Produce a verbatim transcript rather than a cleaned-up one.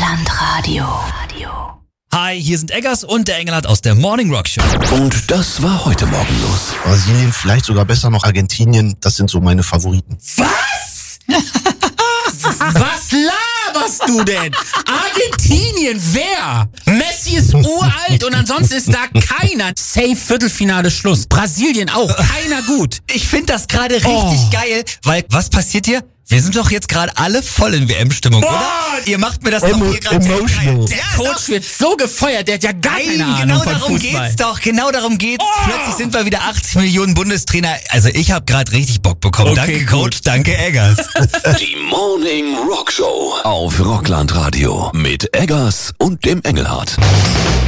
Rockland Radio. Hi, hier sind Eggers und der Engelhardt aus der Morning Rock Show. Und das war heute Morgen los. Brasilien, vielleicht sogar besser noch Argentinien, das sind so meine Favoriten. Was? Was laberst du denn? Argentinien, wer? Messi ist uralt und ansonsten ist da keiner. Safe Viertelfinale Schluss. Brasilien auch, keiner gut. Ich finde das gerade richtig Oh. geil, weil was passiert hier? Wir sind doch jetzt gerade alle voll in W M-Stimmung, oder? Ihr macht mir das doch Emo- hier gerade emotional. Der Coach wird so gefeuert, der hat ja gar keine Nein, Ahnung genau von darum Fußball. geht's doch, genau darum geht's. Oh. Plötzlich sind wir wieder achtzig Millionen Bundestrainer. Also ich habe gerade richtig Bock bekommen. Okay, danke gut. Coach, danke Eggers. Die Morning Rock Show auf Rockland Radio mit Eggers und dem Engelhardt.